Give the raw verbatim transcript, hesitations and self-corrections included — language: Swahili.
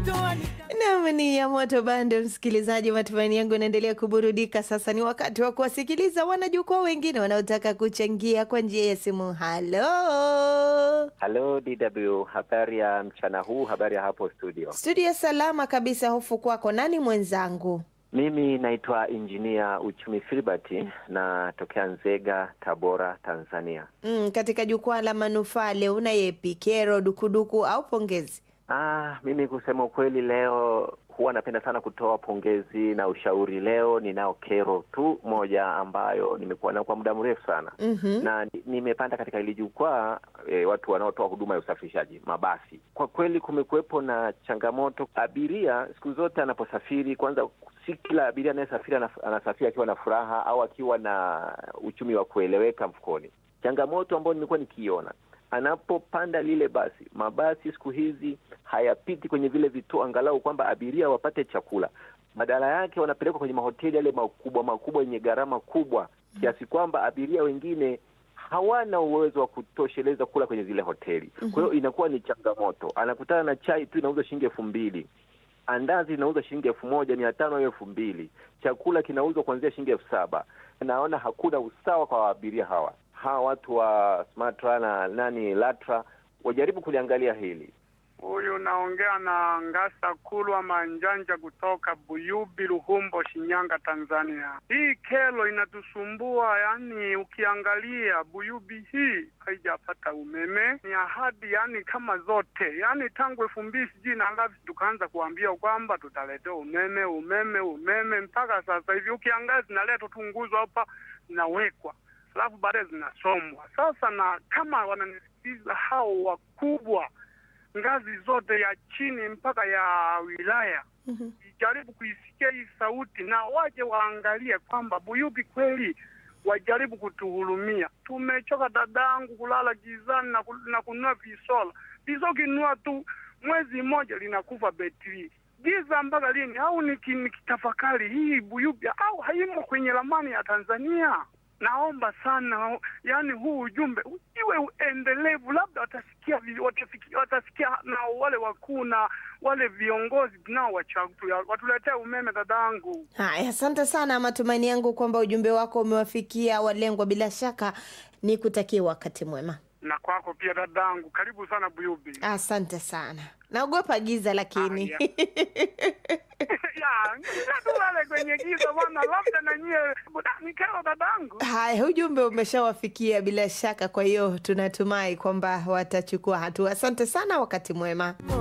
Naam, ni ya moto bando, msikilizaji. Matumaini yangu unaendelea kuburudika. Sasa ni wakati wa kuwasikiliza wanajukwaa wengine wanaotaka kuchangia kwa njia ya simu. Halo. Halo D W, habari ya mchana huu, habari ya hapo studio? Studio salama kabisa, hofu kwako. Nani mwenzangu? Mimi naitwa Engineer Uchumi Filibert na tokea Nzega, Tabora, Tanzania. Mm, katika jukwaa la manufaa leo una yepi? Kero, dukuduku au pongezi? Ah, mimi kusema ukweli leo huwa napenda sana kutoa pongezi na ushauri. Leo ninao kero tu moja ambayo nimekuwa nayo kwa muda mrefu sana. Mm-hmm. Na nimepanda katika ile jukwaa e, watu wanaotoa huduma ya usafirishaji mabasi. Kwa kweli kumekuwepo na changamoto. Abiria siku zote anaposafiri, kwanza si kila abiria anayesafiri anasafiri akiwa na furaha au akiwa na uchumi wa kueleweka mfukoni. Changamoto ambayo nimekuwa nikiona, anapopanda lile basi, mabasi siku hizi hayapiti kwenye vile vituo angalau kwamba abiria wapate chakula. Badala yake wanapelekwa kwenye mahoteli yale makubwa makubwa yenye gharama kubwa, kiasi kwamba abiria wengine hawana uwezo wa kutosheleza kula kwenye zile hoteli. Kwa hiyo inakuwa ni changamoto. Anakutana na chai tu inauzwa shilingi elfu mbili. Andazi inauzwa shilingi elfu moja mia tano au elfu mbili. Chakula kinauzwa kuanzia shilingi elfu saba. Naona hakuna usawa kwa abiria hawa. Hawa watu wa Smatra na nani Latra wajaribu kuliangalia hili. Huyu naongea na Ngasa Kulwa Manjanja kutoka Buyubi, Ruhumbo, Shinyanga, Tanzania. Hii kero inatusumbua, yani ukiangalia Buyubi hii haijapata umeme. Ni ahadi yani kama zote. Yani tangu elfu mbili sijui na ngapi tukaanza kuambia kwamba tutaletea umeme, umeme, umeme mpaka sasa hivi ukiangalia zinaleta tunguzo hapa zinawekwa. Alafu baadaye zinasomwa. Sasa na kama wananisikiza hao wakubwa ngazi zote ya chini mpaka ya wilaya, mm-hmm. jaribu kuisikia hii sauti na waje waangalie kwamba Buyubi kweli wajaribu kutuhurumia. Tumechoka dadangu kulala gizani na, na kununua visola. Visola kinunua tu mwezi mmoja linakufa betri. Giza mpaka lini? Au nikitafakari hii Buyubi au haimo kwenye ramani ya Tanzania? Naomba sana yani huu ujumbe iwe endelevu, labda watasikia watasikia, watasikia na wale wakuu na wale viongozi nao watuletea umeme dadangu. Haya, asante sana. Matumaini yangu kwamba ujumbe wako umewafikia walengwa. Bila shaka ni kutakia wakati mwema. Na kwako pia dadangu, karibu sana Buyubi. Asante sana. Naogopa giza lakini. Ah, ya, ndio wale kwenye giza bwana, labda na nyie nikao dadangu. Haya, ujumbe umeshawafikia bila shaka, kwa hiyo tunatumai kwamba watachukua hatua. Asante sana, wakati mwema.